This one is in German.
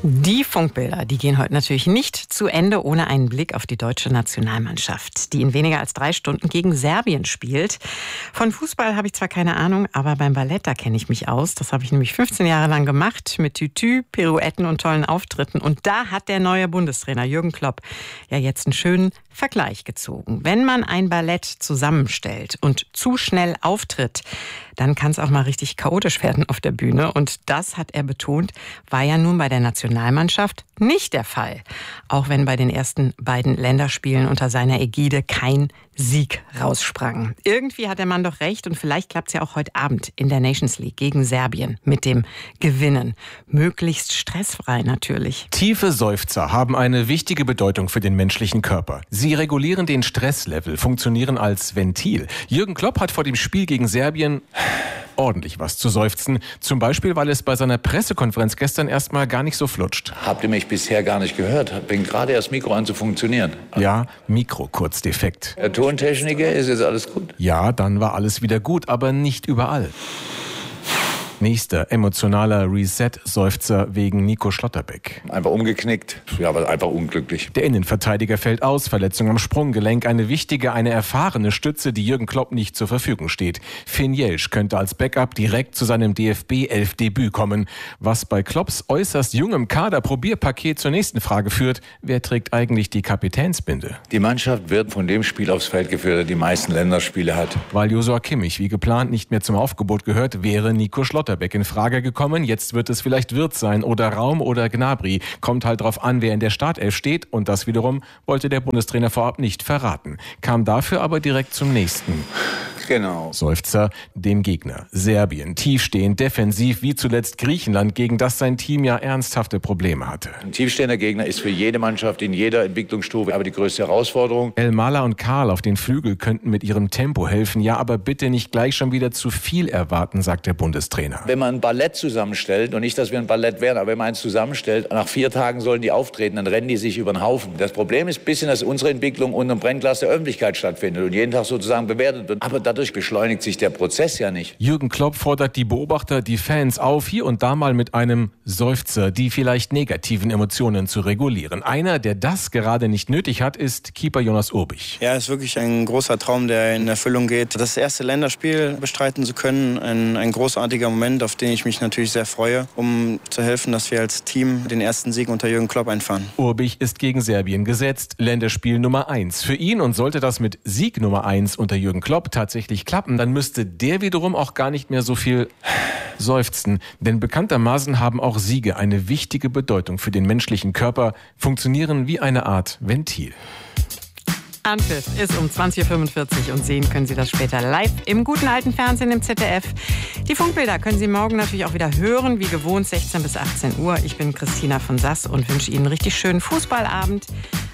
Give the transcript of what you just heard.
Die Funkbilder, die gehen heute natürlich nicht zu Ende ohne einen Blick auf die deutsche Nationalmannschaft, die in weniger als 3 Stunden gegen Serbien spielt. Von Fußball habe ich zwar keine Ahnung, aber beim Ballett, da kenne ich mich aus. Das habe ich nämlich 15 Jahre lang gemacht, mit Tütü, Pirouetten und tollen Auftritten. Und da hat der neue Bundestrainer Jürgen Klopp ja jetzt einen schönen Vergleich gezogen. Wenn man ein Ballett zusammenstellt und zu schnell auftritt, dann kann es auch mal richtig chaotisch werden auf der Bühne. Und das, hat er betont, war ja nun bei der Nationalmannschaft nicht der Fall. Auch wenn bei den ersten beiden Länderspielen unter seiner Ägide kein Sieg raussprang. Irgendwie hat der Mann doch recht und vielleicht klappt es ja auch heute Abend in der Nations League gegen Serbien mit dem Gewinnen. Möglichst stressfrei natürlich. Tiefe Seufzer haben eine wichtige Bedeutung für den menschlichen Körper. Sie regulieren den Stresslevel, funktionieren als Ventil. Jürgen Klopp hat vor dem Spiel gegen Serbien ordentlich was zu seufzen. Zum Beispiel, weil es bei seiner Pressekonferenz gestern erstmal gar nicht so flutscht. Habt ihr mich bisher gar nicht gehört? Fängt gerade erst Mikro an zu funktionieren. Ja, Mikro kurz defekt. Herr Tontechniker, ist jetzt alles gut? Ja, dann war alles wieder gut, aber nicht überall. Nächster emotionaler Reset-Seufzer wegen Nico Schlotterbeck. Einfach umgeknickt, ja, aber einfach unglücklich. Der Innenverteidiger fällt aus, Verletzung am Sprunggelenk, eine wichtige, eine erfahrene Stütze, die Jürgen Klopp nicht zur Verfügung steht. Finn Jelsch könnte als Backup direkt zu seinem DFB-11-Debüt kommen. Was bei Klopps äußerst jungem Kader-Probierpaket zur nächsten Frage führt: Wer trägt eigentlich die Kapitänsbinde? Die Mannschaft wird von dem Spiel aufs Feld geführt, der die meisten Länderspiele hat. Weil Joshua Kimmich wie geplant nicht mehr zum Aufgebot gehört, wäre Nico Schlotterbeck in Frage gekommen. Jetzt wird es vielleicht Wirtz sein oder Raum oder Gnabry. Kommt halt drauf an, wer in der Startelf steht. Und das wiederum wollte der Bundestrainer vorab nicht verraten. Kam dafür aber direkt zum nächsten. Genau. Seufzer, dem Gegner. Serbien, tiefstehend, defensiv, wie zuletzt Griechenland, gegen das sein Team ja ernsthafte Probleme hatte. Ein tiefstehender Gegner ist für jede Mannschaft in jeder Entwicklungsstufe aber die größte Herausforderung. Elmala und Karl auf den Flügel könnten mit ihrem Tempo helfen. Ja, aber bitte nicht gleich schon wieder zu viel erwarten, sagt der Bundestrainer. Wenn man ein Ballett zusammenstellt, und nicht, dass wir ein Ballett wären, aber wenn man eins zusammenstellt, nach 4 Tagen sollen die auftreten, dann rennen die sich über den Haufen. Das Problem ist ein bisschen, dass unsere Entwicklung unter dem Brennglas der Öffentlichkeit stattfindet und jeden Tag sozusagen bewertet wird. Aber dadurch beschleunigt sich der Prozess ja nicht. Jürgen Klopp fordert die Beobachter, die Fans auf, hier und da mal mit einem Seufzer die vielleicht negativen Emotionen zu regulieren. Einer, der das gerade nicht nötig hat, ist Keeper Jonas Urbich. Ja, es ist wirklich ein großer Traum, der in Erfüllung geht. Das erste Länderspiel bestreiten zu können, ein großartiger Moment, auf den ich mich natürlich sehr freue, um zu helfen, dass wir als Team den ersten Sieg unter Jürgen Klopp einfahren. Urbich ist gegen Serbien gesetzt, Länderspiel Nummer 1 für ihn, und sollte das mit Sieg Nummer 1 unter Jürgen Klopp tatsächlich klappen, dann müsste der wiederum auch gar nicht mehr so viel seufzen. Denn bekanntermaßen haben auch Siege eine wichtige Bedeutung für den menschlichen Körper, funktionieren wie eine Art Ventil. Anpfiff ist um 20.45 Uhr und sehen können Sie das später live im guten alten Fernsehen im ZDF. Die Funkbilder können Sie morgen natürlich auch wieder hören, wie gewohnt 16 bis 18 Uhr. Ich bin Christina von Sass und wünsche Ihnen einen richtig schönen Fußballabend.